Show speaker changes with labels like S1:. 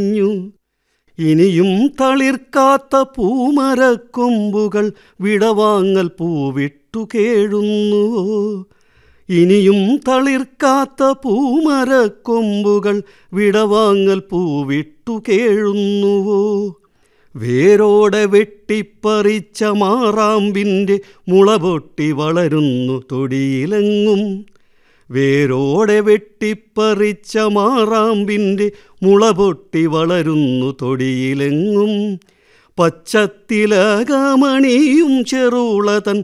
S1: ഇനിയും തളിർക്കാത്ത പൂമരക്കൊമ്പുകൾ വിടവാങ്ങൽ പൂവിട്ടു കേഴുന്നുവോ? ഇനിയും തളിർക്കാത്ത പൂമരക്കൊമ്പുകൾ വിടവാങ്ങൽ പൂവിട്ടു കേഴുന്നുവോ? വേരോടെ വെട്ടിപ്പറിച്ച മാറാമ്പിൻ്റെ മുളപൊട്ടി വളരുന്നു തൊടിയിലെങ്ങും. വേരോടെ വെട്ടിപ്പറിച്ച മാറാമ്പിൻ്റെ മുളപൊട്ടി വളരുന്നു തൊടിയിലെങ്ങും. പച്ചത്തിലകമണിയും ചെറുളതൻ